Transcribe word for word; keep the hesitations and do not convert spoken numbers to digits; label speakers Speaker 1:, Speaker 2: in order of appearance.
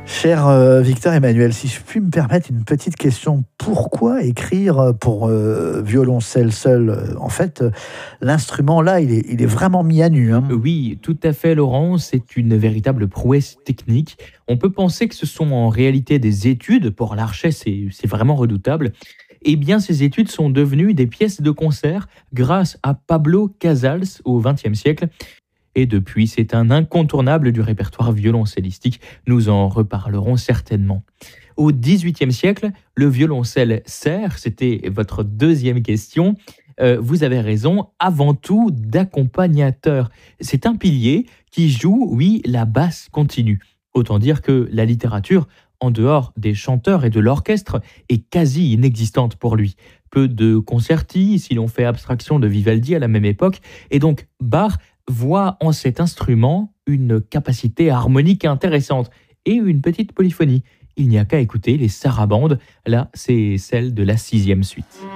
Speaker 1: Cher euh, Victor Emmanuel, si je puis me permettre une petite question, pourquoi écrire pour euh, violoncelle seul? Euh, En fait, euh, l'instrument là, il est, il est vraiment mis à nu, hein.
Speaker 2: Oui, tout à fait, Laurent. C'est une véritable prouesse technique. On peut penser que ce sont en réalité des études. Pour l'archet, c'est c'est vraiment redoutable. Eh bien, ces études sont devenues des pièces de concert grâce à Pablo Casals au vingtième siècle. Et depuis, c'est un incontournable du répertoire violoncellistique. Nous en reparlerons certainement. Au dix-huitième siècle, le violoncelle sert, c'était votre deuxième question. Euh, vous avez raison, avant tout d'accompagnateur. C'est un pilier qui joue, oui, la basse continue. Autant dire que la littérature, en dehors des chanteurs et de l'orchestre, est quasi inexistante pour lui. Peu de concerti, si l'on fait abstraction de Vivaldi à la même époque, et donc Bach voit en cet instrument une capacité harmonique intéressante et une petite polyphonie. Il n'y a qu'à écouter les sarabandes, là c'est celle de la sixième suite.